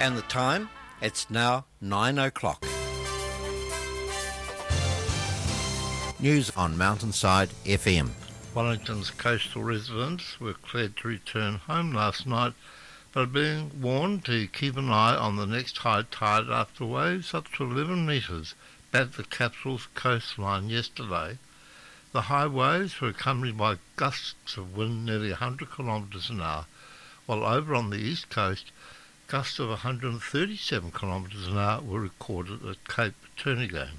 And the time? It's now 9 o'clock. News on Mountainside FM. Wellington's coastal residents were cleared to return home last night, but are being warned to keep an eye on the next high tide after waves up to 11 metres battered the capital's coastline yesterday. The high waves were accompanied by gusts of wind nearly 100 kilometres an hour, while over on the east coast, gusts of 137 kilometres an hour were recorded at Cape Turnagain.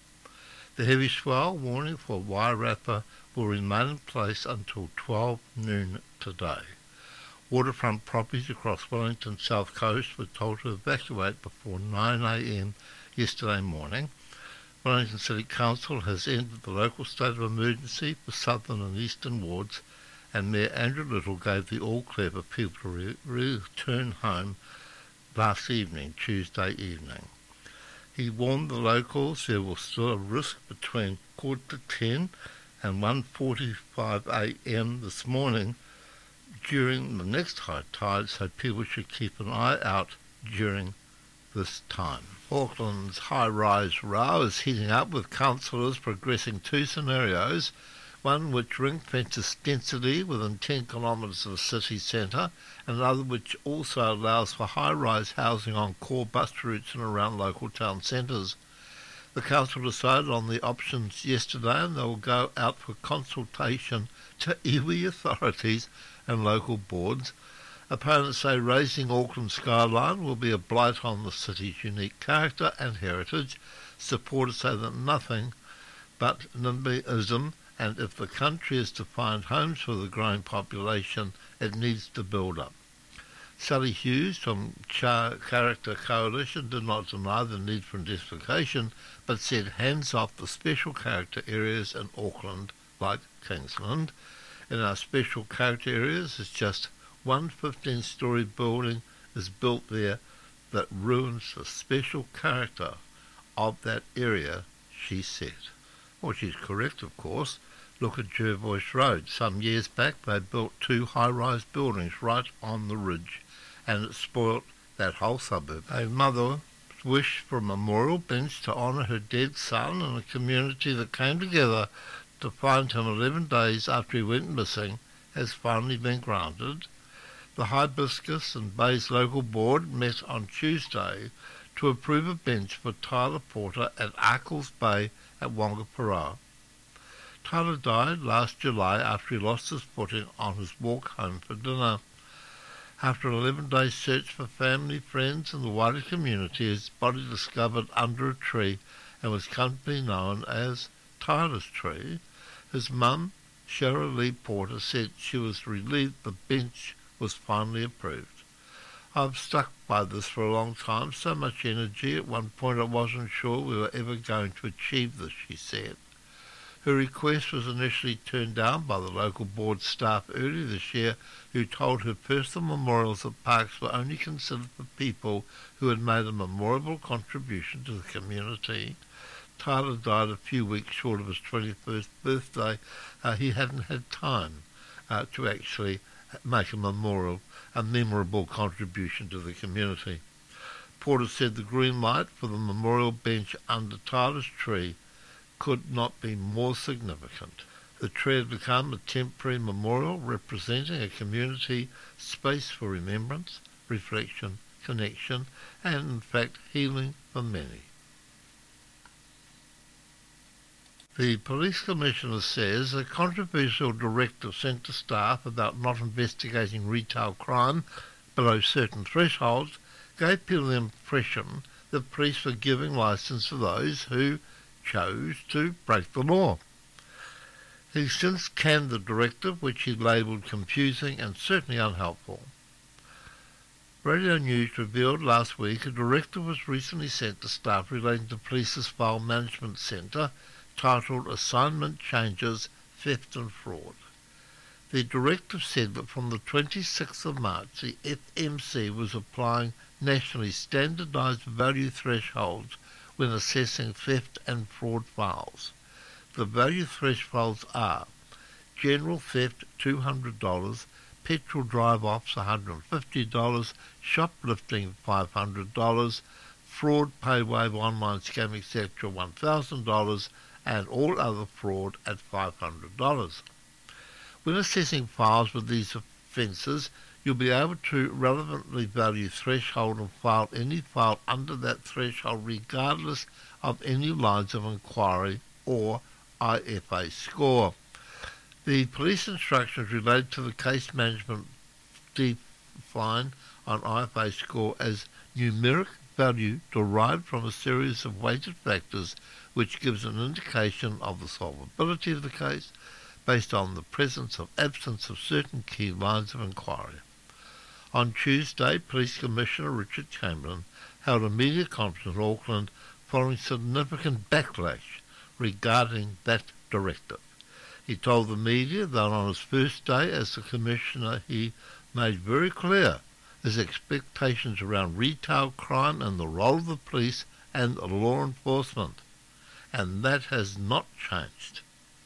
The heavy swell warning for Wairarapa will remain in place until 12 noon today. Waterfront properties across Wellington's south coast were told to evacuate before 9 a.m. yesterday morning. Wellington City Council has ended the local state of emergency for southern and eastern wards, and Mayor Andrew Little gave the all-clear for people to return home last evening, Tuesday evening. He warned the locals there was still a risk between 10:15 and 1:45 a.m. this morning during the next high tide, so people should keep an eye out during this time. Auckland's high-rise row is heating up, with councillors progressing two scenarios, one which ring-fences density within 10 kilometres of the city centre, and another which also allows for high-rise housing on core bus routes and around local town centres. The council decided on the options yesterday, and they will go out for consultation to iwi authorities and local boards. Opponents say raising Auckland's skyline will be a blight on the city's unique character and heritage. Supporters say that nothing but NIMBYism, and if the country is to find homes for the growing population, it needs to build up. Sally Hughes from Character Coalition did not deny the need for intensification, but said hands off the special character areas in Auckland like Kingsland. In our special character areas, it's just one 15-storey building is built there that ruins the special character of that area, she said. Well, she's correct, of course. Look at Jervois Road. Some years back, they built two high-rise buildings right on the ridge, and it spoilt that whole suburb. A mother wished for a memorial bench to honour her dead son in a community that came together to find him 11 days after he went missing has finally been granted. The Hibiscus and Bays Local Board met on Tuesday to approve a bench for Tyler Porter at Arkles Bay at Whangaparoa. Tyler died last July after he lost his footing on his walk home for dinner. After an 11-day search for family, friends and the wider community, his body discovered under a tree and was come to be known as Tyler's Tree. His mum, Cheryl Lee Porter, said she was relieved the bench was finally approved. I've stuck by this for a long time, so much energy. At one point I wasn't sure we were ever going to achieve this, she said. Her request was initially turned down by the local board staff earlier this year, who told her personal memorials at parks were only considered for people who had made a memorable contribution to the community. Tyler died a few weeks short of his 21st birthday. He hadn't had time to actually make a memorable contribution to the community. Porter said the green light for the memorial bench under Tyler's tree could not be more significant. The tree had become a temporary memorial representing a community space for remembrance, reflection, connection, and in fact healing for many. The Police Commissioner says a controversial directive sent to staff about not investigating retail crime below certain thresholds gave people the impression that police were giving licence to those who chose to break the law. He's since canned the directive, which he labelled confusing and certainly unhelpful. Radio News revealed last week a directive was recently sent to staff relating to Police's File Management Centre titled Assignment Changes, Theft and Fraud. The directive said that from the 26th of March, the FMC was applying nationally standardised value thresholds when assessing theft and fraud files. The value thresholds are general theft $200, petrol drive-offs $150, shoplifting $500, fraud, paywave, online scam, etc. $1,000, and all other fraud at $500. When assessing files with these offences, you'll be able to relevantly value threshold and file any file under that threshold regardless of any lines of inquiry or IFA score. The police instructions relate to the case management define on IFA score as numeric value derived from a series of weighted factors which gives an indication of the solvability of the case based on the presence or absence of certain key lines of inquiry. On Tuesday, Police Commissioner Richard Chamberlain held a media conference in Auckland following significant backlash regarding that directive. He told the media that on his first day as the Commissioner he made very clear his expectations around retail crime and the role of the police and law enforcement, and that has not changed.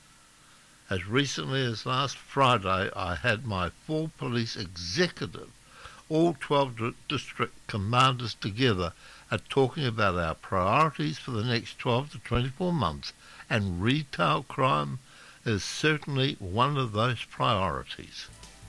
As recently as last Friday, I had my full police executive, all 12 district commanders together, are talking about our priorities for the next 12 to 24 months, and retail crime is certainly one of those priorities.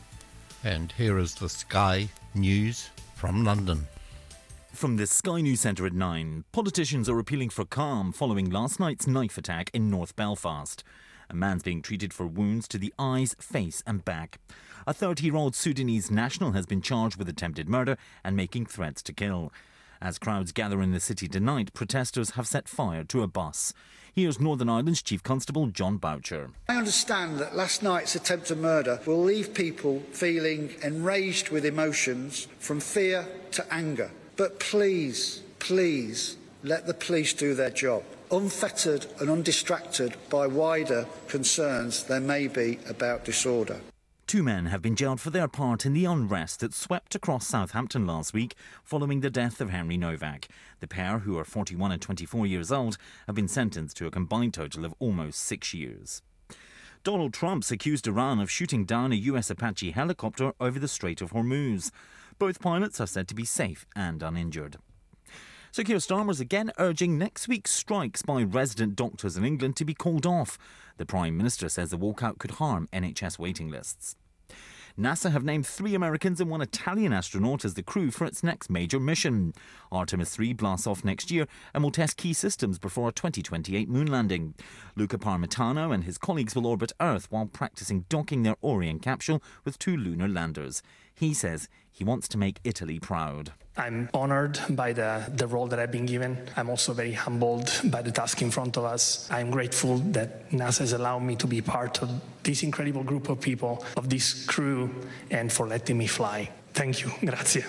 And here is the Sky News from London. From the Sky News Centre at 9, politicians are appealing for calm following last night's knife attack in North Belfast. A man's being treated for wounds to the eyes, face and back. A 30-year-old Sudanese national has been charged with attempted murder and making threats to kill. As crowds gather in the city tonight, protesters have set fire to a bus. Here's Northern Ireland's Chief Constable John Boucher. I understand that last night's attempted murder will leave people feeling enraged with emotions from fear to anger. But please, please, let the police do their job, unfettered and undistracted by wider concerns there may be about disorder. 2 men have been jailed for their part in the unrest that swept across Southampton last week following the death of Henry Novak. The pair, who are 41 and 24 years old, have been sentenced to a combined total of almost 6 years. Donald Trump's accused Iran of shooting down a US Apache helicopter over the Strait of Hormuz. Both pilots are said to be safe and uninjured. So Keir Starmer's again urging next week's strikes by resident doctors in England to be called off. The Prime Minister says the walkout could harm NHS waiting lists. NASA have named 3 Americans and 1 Italian astronaut as the crew for its next major mission. Artemis 3 blasts off next year and will test key systems before a 2028 moon landing. Luca Parmitano and his colleagues will orbit Earth while practicing docking their Orion capsule with 2 lunar landers. He says he wants to make Italy proud. I'm honoured by the role that I've been given. I'm also very humbled by the task in front of us. I'm grateful that NASA has allowed me to be part of this incredible group of people, of this crew, and for letting me fly. Thank you. Grazie.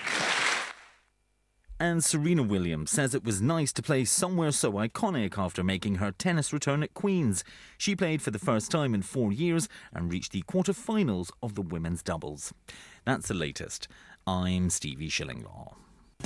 And Serena Williams says it was nice to play somewhere so iconic after making her tennis return at Queen's. She played for the first time in 4 years and reached the quarter-finals of the women's doubles. That's the latest. I'm Stevie Shillinglaw.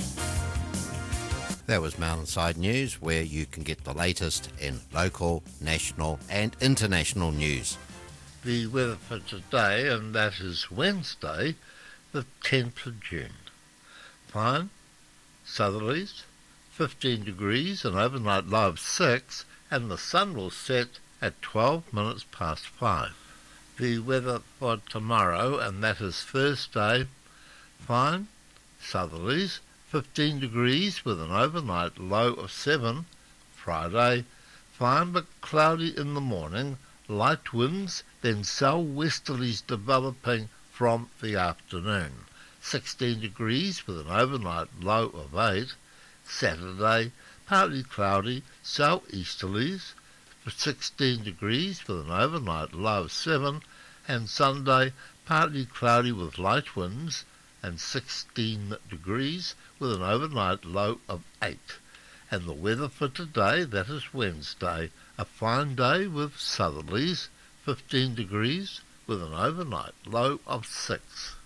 That was Mountainside News, where you can get the latest in local, national and international news. The weather for today, and that is Wednesday, the 10th of June. Fine, southerlies, 15 degrees, an overnight low of 6, and the sun will set at 12 minutes past 5. The weather for tomorrow, and that is Thursday, fine, southerlies, 15 degrees with an overnight low of 7. Friday, fine but cloudy in the morning, light winds, then southwesterlies developing from the afternoon. 16 degrees with an overnight low of 8. Saturday, partly cloudy, southeasterlies, 16 degrees with an overnight low of 7. And Sunday, partly cloudy with light winds, and 16 degrees with an overnight low of 8. And the weather for today, that is Wednesday, a fine day with southerlies, 15 degrees with an overnight low of 6.